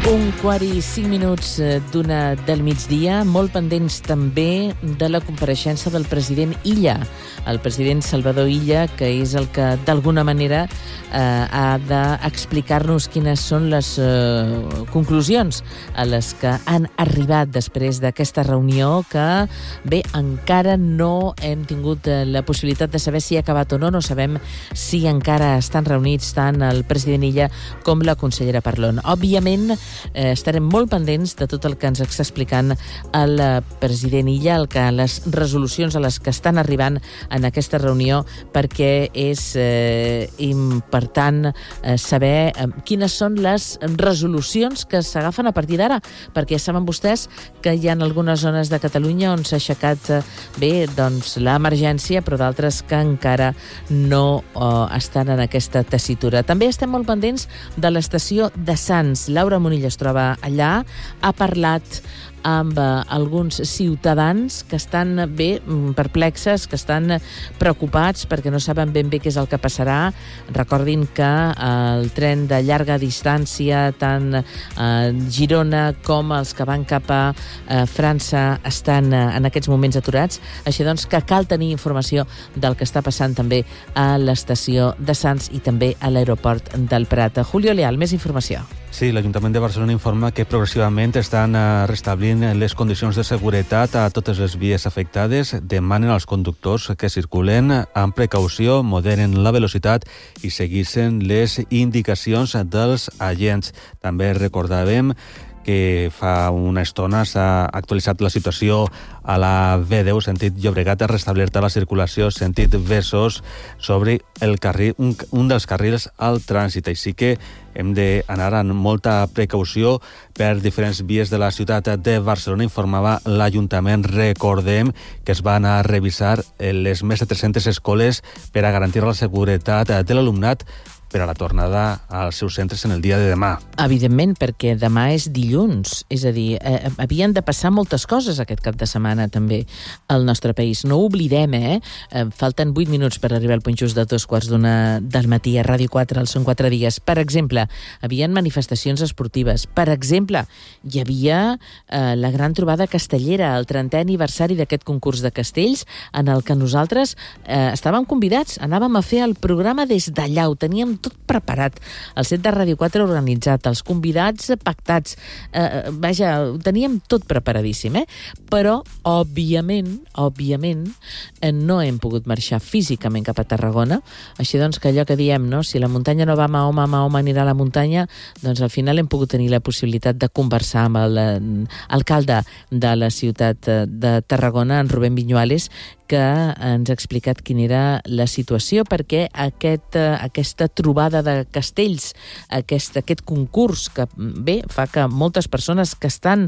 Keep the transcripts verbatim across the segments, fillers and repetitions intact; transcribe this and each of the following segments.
Un quart i cinc minuts d'una del migdia, molt pendents també de la compareixença del president Illa, el president Salvador Illa, que és el que d'alguna manera eh, ha d'explicar-nos quines són les eh, conclusions a les que han arribat després d'aquesta reunió que, bé, encara no hem tingut la possibilitat de saber si ha acabat o no, no sabem si encara estan reunits tant el president Illa com la consellera Parlon. Òbviament, Eh, estarem molt pendents de tot el que ens està explicant el president Illa, el que, les resolucions a les que estan arribant en aquesta reunió, perquè és eh, important eh, saber eh, quines són les resolucions que s'agafen a partir d'ara, perquè saben vostès que hi ha algunes zones de Catalunya on s'ha aixecat eh, bé, doncs, l'emergència, però d'altres que encara no eh, estan en aquesta tessitura. També estem molt pendents de l'estació de Sants. Laura Munill es troba allà, ha parlat amb eh, alguns ciutadans que estan bé perplexes, que estan preocupats perquè no saben ben bé què és el que passarà. Recordin que eh, el tren de llarga distància, tant eh, Girona com els que van cap a eh, França, estan eh, en aquests moments aturats. Així doncs que cal tenir informació del que està passant també a l'estació de Sants i també a l'aeroport del Prat. Julio Leal, més informació. Sí, l'Ajuntament de Barcelona informa que progressivament estan restablint les condicions de seguretat a totes les vies afectades. Demanen als conductors que circulen amb precaució, moderen la velocitat i seguissin les indicacions dels agents. També recordàvem que fa una estona s'ha actualitzat la situació a la V deu, sentit Llobregat, restablerta la circulació sentit Besòs sobre el carril, un, un dels carrils al trànsit. Així que hem d'anar amb molta precaució per diferents vies de la ciutat de Barcelona, informava l'Ajuntament. Recordem que es van a revisar les més de tres-centes escoles per a garantir la seguretat de l'alumnat per a la tornada als seus centres en el dia de demà. Evidentment, perquè demà és dilluns. És a dir, eh, havien de passar moltes coses aquest cap de setmana també al nostre país. No ho oblidem, eh? eh falten vuit minuts per arribar al punt just de dos quarts d'una del matí a Ràdio quatre, al Són quatre dies. Per exemple, havien manifestacions esportives. Per exemple, hi havia eh, la gran trobada castellera, el trentè aniversari d'aquest concurs de castells, en el que nosaltres eh, estàvem convidats, anàvem a fer el programa des d'allà, ho teníem tot preparat, el set de Ràdio quatre organitzat, els convidats pactats, eh, vaja, ho teníem tot preparadíssim, eh? Però, òbviament, òbviament, eh, no hem pogut marxar físicament cap a Tarragona, així doncs que allò que diem, no? Si la muntanya no va a Mahoma, Mahoma anirà a la muntanya, doncs al final hem pogut tenir la possibilitat de conversar amb l'alcalde de la ciutat de Tarragona, en Rubén Viñuales, que ens ha explicat quina era la situació, perquè aquest, aquesta trobada de castells, aquest, aquest concurs, que bé, fa que moltes persones que estan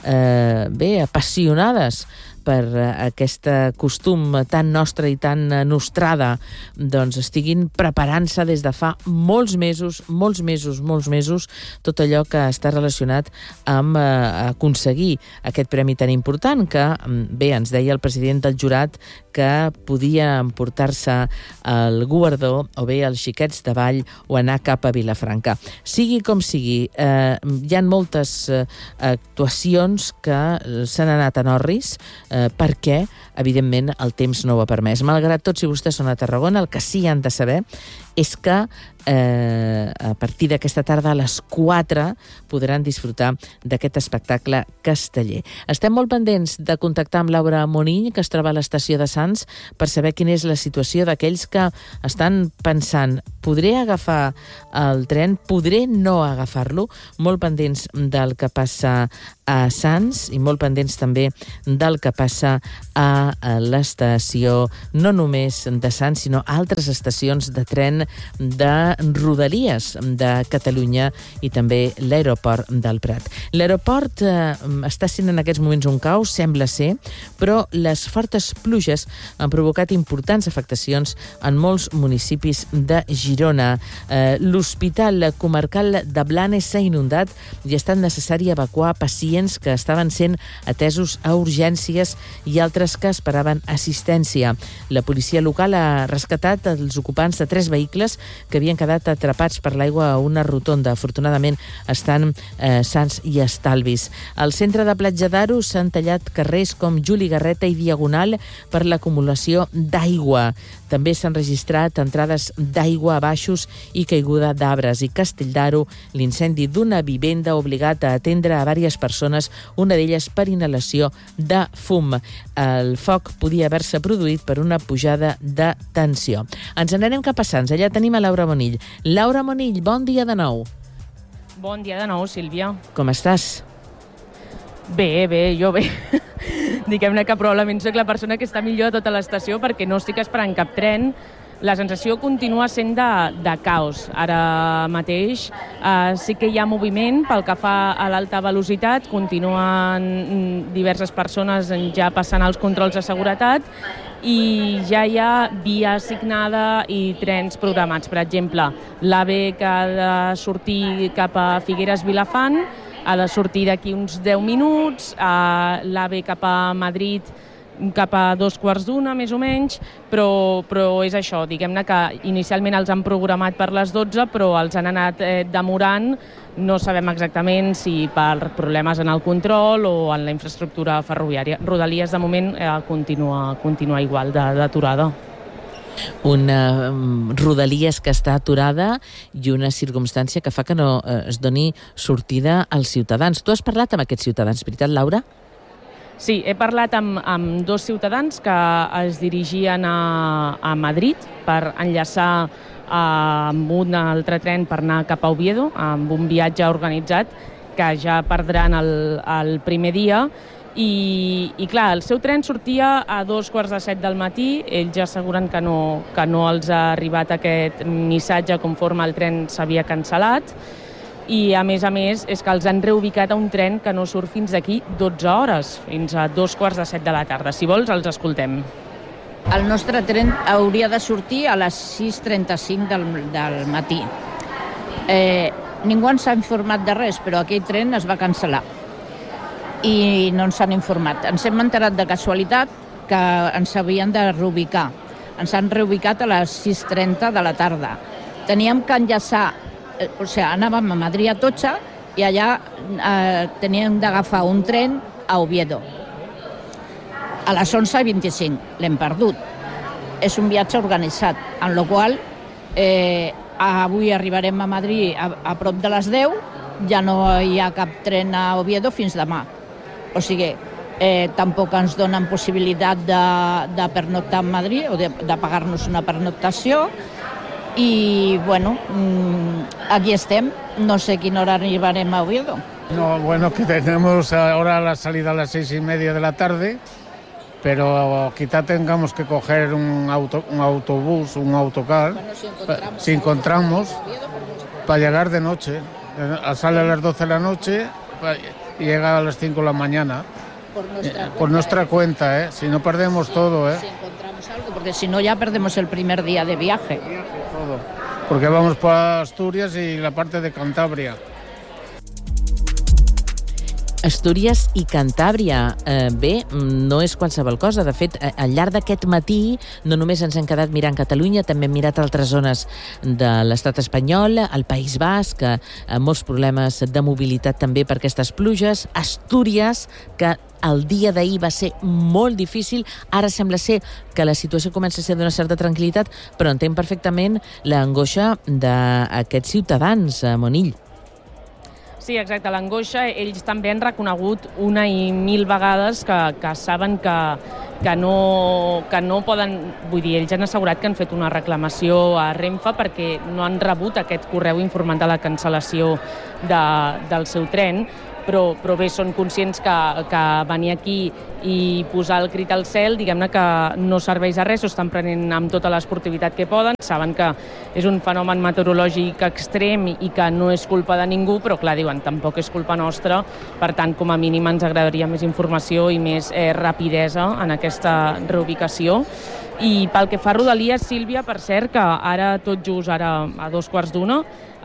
eh, bé, apassionades per aquest costum tan nostre i tan nostrada, doncs estiguin preparant-se des de fa molts mesos, molts mesos, molts mesos, tot allò que està relacionat amb eh, aconseguir aquest premi tan important que, bé, ens deia el president del jurat que podia emportar-se el guardó o bé els xiquets de ball o anar cap a Vilafranca. Sigui com sigui, eh, hi ha moltes eh, actuacions que s'han anat en orris, eh, perquè, evidentment, el temps no ho ha permès. Malgrat tot, si vostès són a Tarragona, el que sí han de saber és que eh, a partir d'aquesta tarda a les quatre podran disfrutar d'aquest espectacle casteller. Estem molt pendents de contactar amb Laura Munill, que es troba a l'estació de Sants, per saber quina és la situació d'aquells que estan pensant, podré agafar el tren, podré no agafar-lo, molt pendents del que passa a Sants i molt pendents també del que passa a l'estació, no només de Sants, sinó altres estacions de tren de Rodalies de Catalunya i també l'aeroport del Prat. L'aeroport eh, està sent en aquests moments un caos, sembla ser, però les fortes pluges han provocat importants afectacions en molts municipis de Girona. Eh, L'Hospital Comarcal de Blanes s'ha inundat i ha estat necessari evacuar pacients que estaven sent atesos a urgències i altres que esperaven assistència. La policia local ha rescatat els ocupants de tres vehicles que havien quedat atrapats per l'aigua a una rotonda. Afortunadament estan eh, sants i estalvis. Al centre de Platja d'Aro s'han tallat carrers com Juli Garreta i Diagonal per l'acumulació d'aigua. També s'han registrat entrades d'aigua a baixos i caiguda d'arbres. I Castell d'Aro, l'incendi d'una vivenda ha obligat a atendre a diverses persones, una d'elles per inhalació de fum. El foc podia haver-se produït per una pujada de tensió. Ens n'anem cap a Sants. Allà tenim a Laura Monill. Laura Monill, bon dia de nou. Bon dia de nou, Sílvia. Com estàs? Bé, bé, jo bé. Diguem-ne que probablement soc la persona que està millor a tota l'estació perquè no estic esperant cap tren. La sensació continua sent de, de caos. Ara mateix eh, sí que hi ha moviment pel que fa a l'alta velocitat. Continuen diverses persones ja passant els controls de seguretat i ja hi ha via assignada i trens programats. Per exemple, l'AVE que ha de sortir cap a Figueres Vilafant ha de sortir d'aquí uns deu minuts, l'AVE cap a Madrid cap a dos quarts d'una, més o menys, però, però és això, diguem-ne que inicialment els han programat per les dotze, però els han anat eh, demorant, no sabem exactament si per problemes en el control o en la infraestructura ferroviària. Rodalies, de moment, eh, continua, continua igual d'aturada. Una um, Rodalies que està aturada i una circumstància que fa que no eh, es doni sortida als ciutadans. Tu has parlat amb aquests ciutadans, veritat, Laura? Sí, he parlat amb, amb dos ciutadans que es dirigien a, a Madrid per enllaçar eh, amb un altre tren per anar cap a Oviedo, amb un viatge organitzat que ja perdran el, el primer dia. I, i clar, el seu tren sortia a dos quarts de set del matí, ells ja asseguren que no, que no els ha arribat aquest missatge conforme el tren s'havia cancel·lat, i a més a més és que els han reubicat a un tren que no surt fins d'aquí dotze hores, fins a dos quarts de set de la tarda. Si vols, els escoltem. El nostre tren hauria de sortir a les sis trenta-cinc del, del matí. Eh, ningú ens ha informat de res, però aquell tren es va cancel·lar i no ens han informat. Ens hem enterat de casualitat que ens havien de reubicar. Ens han reubicat a les sis trenta de la tarda. Teníem que enllaçar, eh, o sigui, anàvem a Madrid a Atocha i allà eh, teníem d'agafar un tren a Oviedo. A les onze i vint-i-cinc l'hem perdut. És un viatge organitzat, en la qual eh, avui arribarem a Madrid a, a prop de les deu, ja no hi ha cap tren a Oviedo fins demà. O sigui, eh, tampoc ens donen possibilitat de, de pernoctar a Madrid o de, de pagar-nos una pernoctació i, bueno, aquí estem. No sé quina hora arribarem a Oviedo. No, bueno, que tenemos ahora la salida a las seis y media de la tarde, pero quizá tengamos que coger un, auto, un autobús, un autocar, bueno, si encontramos, si encontramos para llegar de noche. Sale a las doce de la noche y llega a las cinco de la mañana. Por nuestra, eh, cuenta, por nuestra cuenta, ¿eh? Si no perdemos todo, ¿eh? Si encontramos algo, porque si no ya perdemos el primer día de viaje. Todo. Porque vamos por Asturias y la parte de Cantabria. Astúries i Cantàbria. Eh, bé, no és qualsevol cosa. De fet, al llarg d'aquest matí no només ens hem quedat mirant Catalunya, també hem mirat altres zones de l'estat espanyol, el País Basc, amb molts problemes de mobilitat també per aquestes pluges. Astúries, que el dia d'ahir va ser molt difícil. Ara sembla ser que la situació comença a ser d'una certa tranquil·litat, però entenc perfectament l'angoixa d'aquests ciutadans, a Monill. Sí, exacte, l'angoixa. Ells també han reconegut una i mil vegades que, que saben que, que, no, que no poden... Vull dir, ells han assegurat que han fet una reclamació a Renfe perquè no han rebut aquest correu informant de la cancel·lació de, del seu tren, però, però bé, són conscients que, que venir aquí i posar el crit al cel, diguem-ne que no serveix a res, ho estan prenent amb tota l'esportivitat que poden, saben que és un fenomen meteorològic extrem i que no és culpa de ningú, però clar, diuen, tampoc és culpa nostra, per tant, com a mínim ens agradaria més informació i més eh, rapidesa en aquesta reubicació. I pel que fa a Rodalies, Sílvia, per cert, que ara tot just, ara a dos quarts d'una,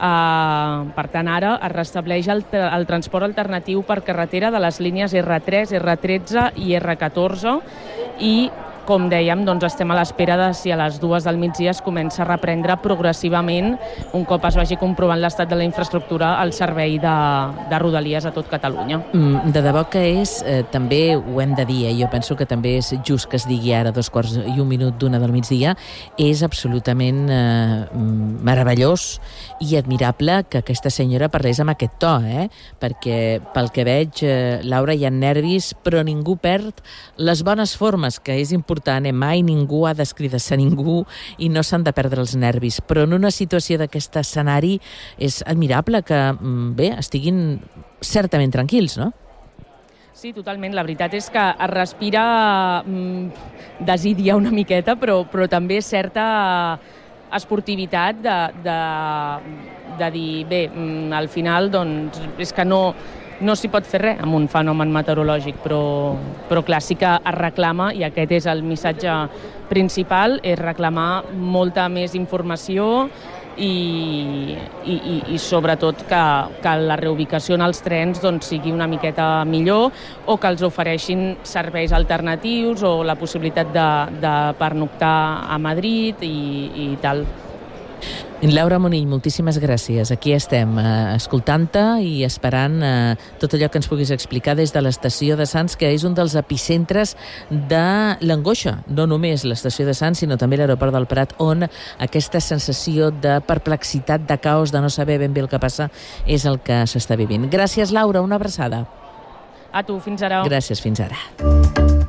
Uh, per tant, ara es restableix el, el transport alternatiu per carretera de les línies erre tres, erre tretze i erre catorze i, com dèiem, doncs estem a l'espera de si a les dues del migdia es comença a reprendre progressivament, un cop es vagi comprovant l'estat de la infraestructura, el servei de, de Rodalies a tot Catalunya. Mm, de debò que és, eh, també ho hem de dir, eh, jo penso que també és just que es digui ara dos quarts i un minut d'una del migdia, és absolutament eh, meravellós i admirable que aquesta senyora parlés amb aquest to, eh? Perquè pel que veig, eh, Laura, hi ha nervis, però ningú perd les bones formes, que és important. Eh? Mai ningú ha d'escridar-se a ningú i no s'han de perdre els nervis. Però en una situació d'aquest escenari és admirable que, bé, estiguin certament tranquils, no? Sí, totalment. La veritat és que es respira mm, desídia una miqueta, però, però també certa esportivitat de, de, de dir, bé, mm, al final, doncs, és que no... No s'hi pot fer res amb un fenomen meteorològic, però, però clar, sí que es reclama, i aquest és el missatge principal, és reclamar molta més informació i, i, i, i sobretot que, que la reubicació en els trens doncs, sigui una miqueta millor o que els ofereixin serveis alternatius o la possibilitat de, de pernoctar a Madrid i, i tal. Laura Monill, moltíssimes gràcies. Aquí estem, eh, escoltant-te i esperant eh, tot allò que ens puguis explicar des de l'estació de Sants, que és un dels epicentres de l'angoixa. No només l'estació de Sants, sinó també l'aeroport del Prat, on aquesta sensació de perplexitat, de caos, de no saber ben bé el que passa, és el que s'està vivint. Gràcies, Laura, una abraçada. A tu, fins ara. Gràcies, fins ara.